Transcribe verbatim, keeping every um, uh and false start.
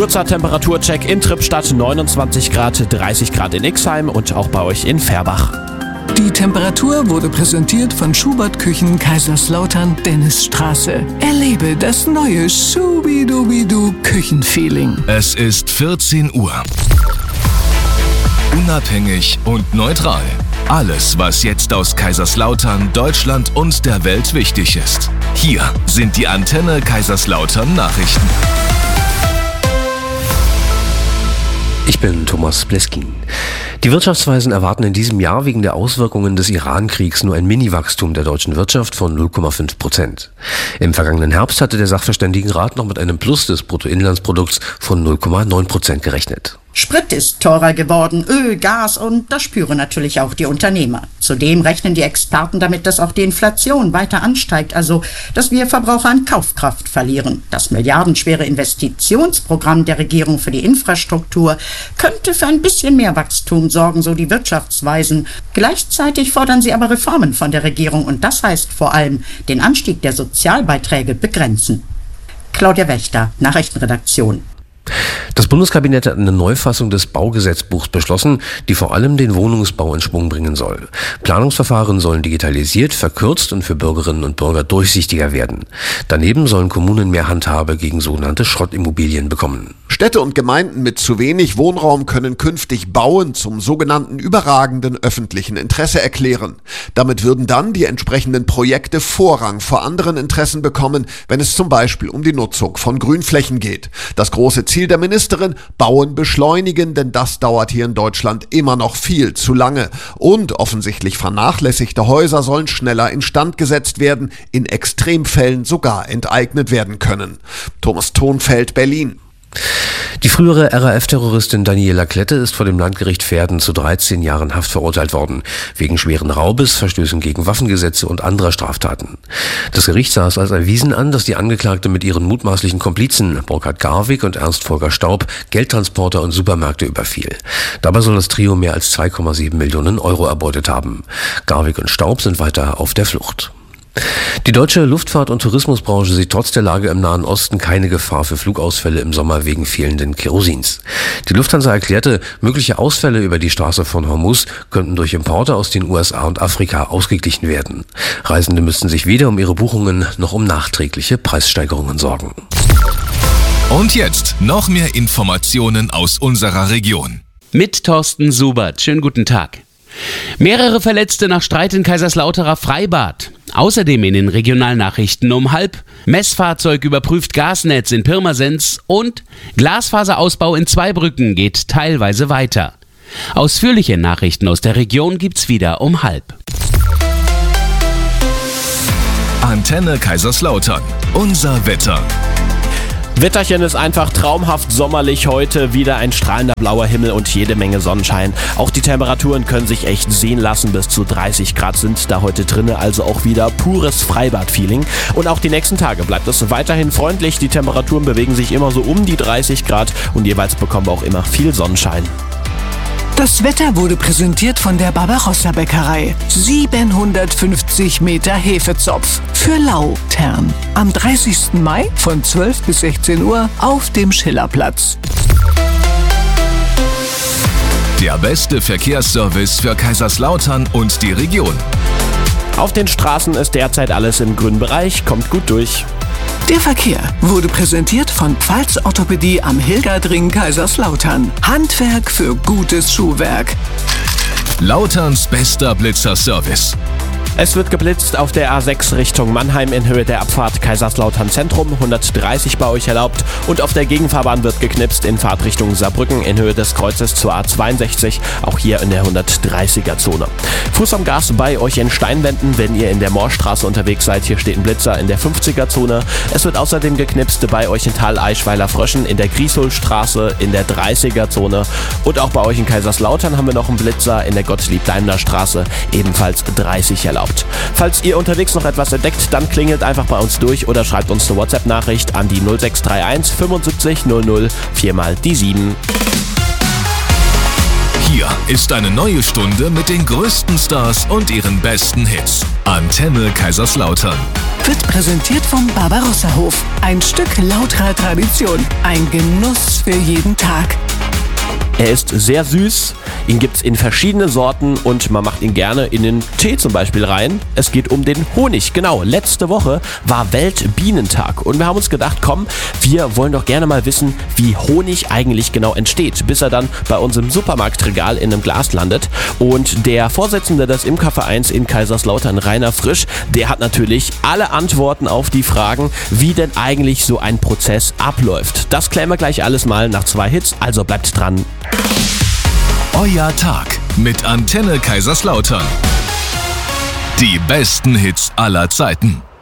Kurzer Temperaturcheck in Trippstadt, neunundzwanzig Grad, dreißig Grad in Ixheim und auch bei euch in Färbach. Die Temperatur wurde präsentiert von Schubert Küchen Kaiserslautern Dennisstraße. Erlebe das neue Schubidubidu Küchenfeeling. Es ist vierzehn Uhr. Unabhängig und neutral. Alles, was jetzt aus Kaiserslautern, Deutschland und der Welt wichtig ist. Hier sind die Antenne Kaiserslautern Nachrichten. Ich bin Thomas Bleskin. Die Wirtschaftsweisen erwarten in diesem Jahr wegen der Auswirkungen des Iran-Kriegs nur ein Mini-Wachstum der deutschen Wirtschaft von null Komma fünf Prozent. Im vergangenen Herbst hatte der Sachverständigenrat noch mit einem Plus des Bruttoinlandsprodukts von null Komma neun Prozent gerechnet. Sprit ist teurer geworden, Öl, Gas und das spüren natürlich auch die Unternehmer. Zudem rechnen die Experten damit, dass auch die Inflation weiter ansteigt, also dass wir Verbraucher an Kaufkraft verlieren. Das milliardenschwere Investitionsprogramm der Regierung für die Infrastruktur könnte für ein bisschen mehr Wachstum sorgen, so die Wirtschaftsweisen. Gleichzeitig fordern sie aber Reformen von der Regierung und das heißt vor allem den Anstieg der Sozialbeiträge begrenzen. Claudia Wächter, Nachrichtenredaktion. Das Bundeskabinett hat eine Neufassung des Baugesetzbuchs beschlossen, die vor allem den Wohnungsbau in Schwung bringen soll. Planungsverfahren sollen digitalisiert, verkürzt und für Bürgerinnen und Bürger durchsichtiger werden. Daneben sollen Kommunen mehr Handhabe gegen sogenannte Schrottimmobilien bekommen. Städte und Gemeinden mit zu wenig Wohnraum können künftig Bauen zum sogenannten überragenden öffentlichen Interesse erklären. Damit würden dann die entsprechenden Projekte Vorrang vor anderen Interessen bekommen, wenn es zum Beispiel um die Nutzung von Grünflächen geht. Das große Ziel der Ministerin: Bauen beschleunigen, denn das dauert hier in Deutschland immer noch viel zu lange. Und offensichtlich vernachlässigte Häuser sollen schneller instand gesetzt werden, in Extremfällen sogar enteignet werden können. Thomas Thonfeld, Berlin. Die frühere R A F-Terroristin Daniela Klette ist vor dem Landgericht Verden zu dreizehn Jahren Haft verurteilt worden, wegen schweren Raubes, Verstößen gegen Waffengesetze und anderer Straftaten. Das Gericht sah es als erwiesen an, dass die Angeklagte mit ihren mutmaßlichen Komplizen Burkhard Garwig und Ernst Volker Staub Geldtransporter und Supermärkte überfiel. Dabei soll das Trio mehr als zwei Komma sieben Millionen Euro erbeutet haben. Garwig und Staub sind weiter auf der Flucht. Die deutsche Luftfahrt- und Tourismusbranche sieht trotz der Lage im Nahen Osten keine Gefahr für Flugausfälle im Sommer wegen fehlenden Kerosins. Die Lufthansa erklärte, mögliche Ausfälle über die Straße von Hormuz könnten durch Importe aus den U S A und Afrika ausgeglichen werden. Reisende müssten sich weder um ihre Buchungen noch um nachträgliche Preissteigerungen sorgen. Und jetzt noch mehr Informationen aus unserer Region. Mit Thorsten Subert. Schönen guten Tag. Mehrere Verletzte nach Streit in Kaiserslauterer Freibad. Außerdem in den Regionalnachrichten um halb: Messfahrzeug überprüft Gasnetz in Pirmasens und Glasfaserausbau in Zweibrücken geht teilweise weiter. Ausführliche Nachrichten aus der Region gibt's wieder um halb. Antenne Kaiserslautern. Unser Wetter. Wetterchen ist einfach traumhaft sommerlich heute, wieder ein strahlender blauer Himmel und jede Menge Sonnenschein. Auch die Temperaturen können sich echt sehen lassen, bis zu dreißig Grad sind da heute drinne, also auch wieder pures Freibad-Feeling. Und auch die nächsten Tage bleibt es weiterhin freundlich, die Temperaturen bewegen sich immer so um die dreißig Grad und jeweils bekommen wir auch immer viel Sonnenschein. Das Wetter wurde präsentiert von der Barbarossa-Bäckerei. siebenhundertfünfzig Meter Hefezopf für Lautern. Am dreißigsten Mai von zwölf bis sechzehn Uhr auf dem Schillerplatz. Der beste Verkehrsservice für Kaiserslautern und die Region. Auf den Straßen ist derzeit alles im grünen Bereich, kommt gut durch. Der Verkehr wurde präsentiert von Pfalz Orthopädie am Hilgerdring Kaiserslautern. Handwerk für gutes Schuhwerk. Lauterns bester Blitzerservice. Es wird geblitzt auf der A sechs Richtung Mannheim in Höhe der Abfahrt Kaiserslautern Zentrum, hundertdreißig bei euch erlaubt, und auf der Gegenfahrbahn wird geknipst in Fahrtrichtung Saarbrücken in Höhe des Kreuzes zur A zweiundsechzig, auch hier in der hundertdreißiger Zone. Fuß am Gas bei euch in Steinwenden, wenn ihr in der Moorstraße unterwegs seid, hier steht ein Blitzer in der fünfziger Zone. Es wird außerdem geknipst bei euch in Tal-Eichweiler Fröschen in der Griesulstraße in der dreißiger Zone, und auch bei euch in Kaiserslautern haben wir noch einen Blitzer in der Gottlieb-Daimler Straße, ebenfalls dreißig erlaubt. Falls ihr unterwegs noch etwas entdeckt, dann klingelt einfach bei uns durch oder schreibt uns eine WhatsApp-Nachricht an die null sechs drei eins fünfundsiebzig null null viermal die sieben. Hier ist eine neue Stunde mit den größten Stars und ihren besten Hits. Antenne Kaiserslautern. wird präsentiert vom Barbarossa-Hof. Ein Stück lauterer Tradition. Ein Genuss für jeden Tag. Er ist sehr süß, ihn gibt's in verschiedene Sorten und man macht ihn gerne in den Tee zum Beispiel rein. Es geht um den Honig, genau. Letzte Woche war Weltbienentag und wir haben uns gedacht, komm, wir wollen doch gerne mal wissen, wie Honig eigentlich genau entsteht, bis er dann bei uns im Supermarktregal in einem Glas landet. Und der Vorsitzende des Imkervereins in Kaiserslautern, Rainer Frisch, der hat natürlich alle Antworten auf die Fragen, wie denn eigentlich so ein Prozess abläuft. Das klären wir gleich alles mal nach zwei Hits, also bleibt dran. Euer Tag mit Antenne Kaiserslautern. Die besten Hits aller Zeiten.